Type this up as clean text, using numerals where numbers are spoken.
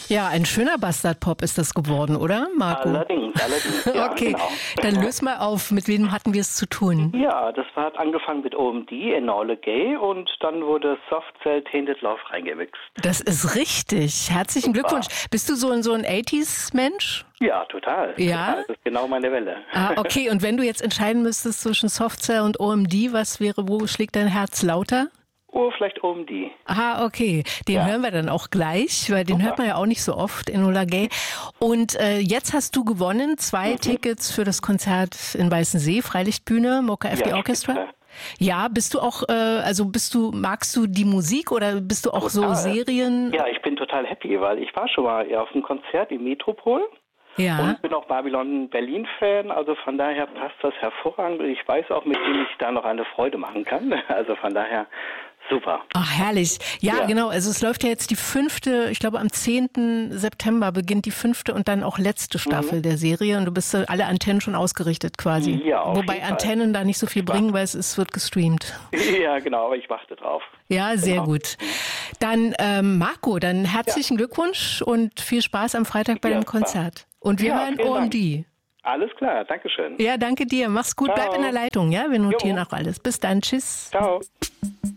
Ja, ein schöner Bastard-Pop ist das geworden, oder, Marco? Allerdings. Ja, okay, genau. dann löse mal auf. Mit wem hatten wir es zu tun? Ja, das hat angefangen mit OMD, Enola Gay, und dann wurde Soft Cell Tainted Love reingemixt. Das ist richtig. Herzlichen Glückwunsch. Bist du so ein 80s-Mensch? Ja, total. Ja? Total. Das ist genau meine Welle. Ah, okay. Und wenn du jetzt entscheiden müsstest zwischen Soft Cell und OMD, wo schlägt dein Herz lauter? Oh, vielleicht OMD. Aha, okay. Den hören wir dann auch gleich, weil den hört man ja auch nicht so oft, Enola Gay. Und jetzt hast du gewonnen 2 Tickets für das Konzert in Weißensee, Freilichtbühne, Mocha FD Orchestra. Bitte. Ja, bist du auch, magst du die Musik oder bist du auch Total. so Serien? Ja, ich bin total happy, weil ich war schon mal auf einem Konzert im Metropol. Ja. Und bin auch Babylon Berlin-Fan, also von daher passt das hervorragend. Und ich weiß auch, mit wem ich da noch eine Freude machen kann. Also von daher super. Ach, herrlich. Ja, genau. Also es läuft ja jetzt die 5., ich glaube am 10. September beginnt die 5. und dann auch letzte Staffel der Serie. Und du bist alle Antennen schon ausgerichtet quasi. Ja, auf Wobei jeden Fall. Antennen da nicht so viel bringen, weil es wird gestreamt. Ja, genau, aber ich warte drauf. Ja, sehr gut. Dann Marco, dann herzlichen Glückwunsch und viel Spaß am Freitag bei dem Konzert. Und wir hören OMD. Alles klar, danke schön. Ja, danke dir. Mach's gut. Ciao. Bleib in der Leitung, ja? Wir notieren auch alles. Bis dann. Tschüss. Ciao.